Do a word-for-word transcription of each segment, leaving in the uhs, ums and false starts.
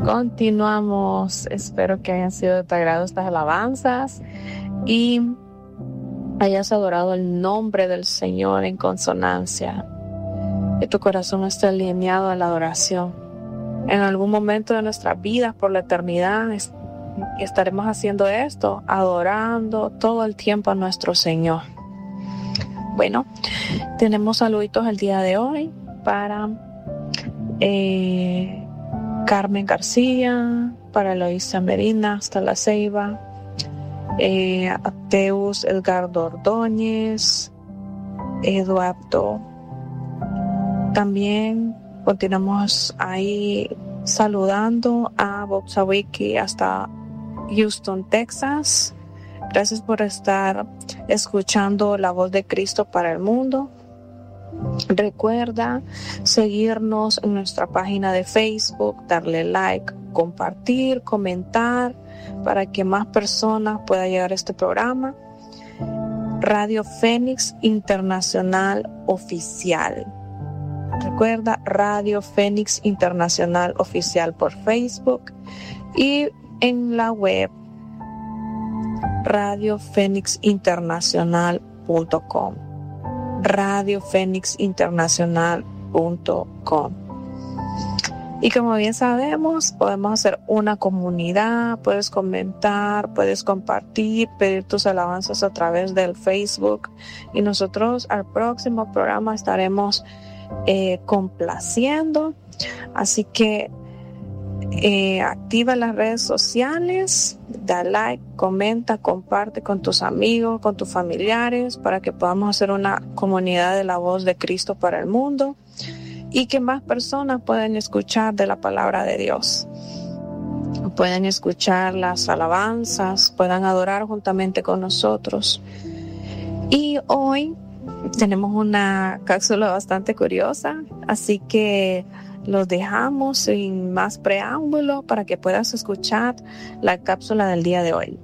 Continuamos. Espero que hayan sido de tu agrado estas alabanzas y hayas adorado el nombre del Señor en consonancia. Que tu corazón esté alineado a la adoración. En algún momento de nuestras vidas por la eternidad estaremos haciendo esto, adorando todo el tiempo a nuestro Señor. Bueno, tenemos saluditos el día de hoy para eh, Carmen García, para Eloísa Medina hasta La Ceiba, eh, Ateus Edgardo Ordóñez, Eduardo. También continuamos ahí saludando a Boxawiki hasta Houston, Texas. Gracias por estar escuchando la voz de Cristo para el mundo. Recuerda seguirnos en nuestra página de Facebook, darle like, compartir, comentar para que más personas puedan llegar a este programa. Radio Fénix Internacional Oficial. Recuerda, Radio Fénix Internacional Oficial por Facebook y en la web radio fénix internacional punto com. radio fénix internacional punto com. Y como bien sabemos, podemos hacer una comunidad, puedes comentar, puedes compartir, pedir tus alabanzas a través del Facebook y nosotros al próximo programa estaremos eh, complaciendo. Así que eh, activa las redes sociales, da like, comenta, comparte con tus amigos, con tus familiares para que podamos hacer una comunidad de la voz de Cristo para el mundo y que más personas puedan escuchar de la palabra de Dios, pueden escuchar las alabanzas, puedan adorar juntamente con nosotros. Y hoy tenemos una cápsula bastante curiosa, así que los dejamos sin más preámbulo para que puedas escuchar la cápsula del día de hoy.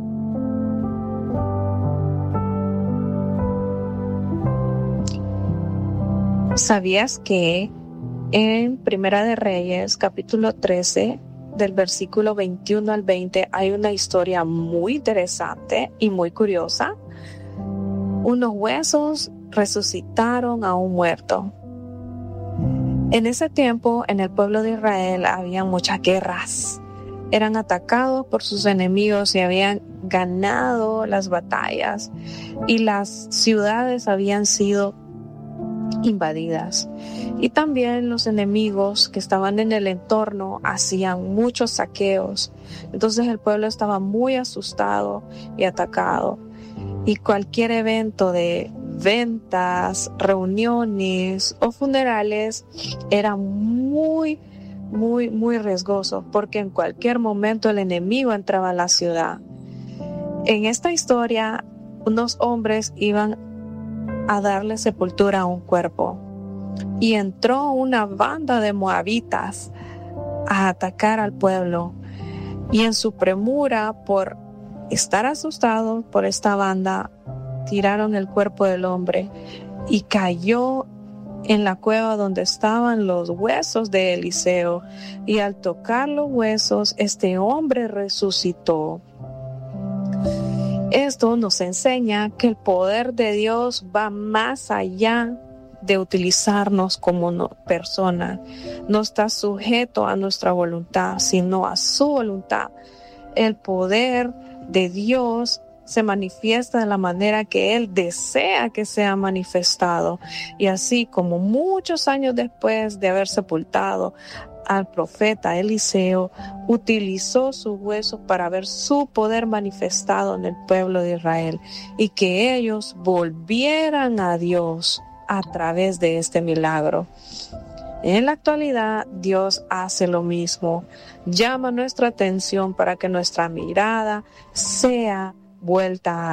¿Sabías que en Primera de Reyes, capítulo trece, del versículo veintiuno al veinte, hay una historia muy interesante y muy curiosa? Unos huesos resucitaron a un muerto. En ese tiempo, en el pueblo de Israel había muchas guerras. Eran atacados por sus enemigos y habían ganado las batallas y las ciudades habían sido invadidas. Y también los enemigos que estaban en el entorno hacían muchos saqueos. Entonces el pueblo estaba muy asustado y atacado. Y cualquier evento de ventas, reuniones o funerales era muy, muy, muy riesgoso porque en cualquier momento el enemigo entraba a la ciudad. En esta historia, unos hombres iban a darle sepultura a un cuerpo y entró una banda de moabitas a atacar al pueblo, y en su premura por estar asustados por esta banda tiraron el cuerpo del hombre y cayó en la cueva donde estaban los huesos de Eliseo, y al tocar los huesos este hombre resucitó. Esto nos enseña que el poder de Dios va más allá de utilizarnos como no, persona. No está sujeto a nuestra voluntad, sino a su voluntad. El poder de Dios se manifiesta de la manera que Él desea que sea manifestado. Y así como muchos años después de haber sepultado al profeta Eliseo, utilizó sus huesos para ver su poder manifestado en el pueblo de Israel y que ellos volvieran a Dios a través de este milagro. En la actualidad, Dios hace lo mismo. Llama nuestra atención para que nuestra mirada sea vuelta a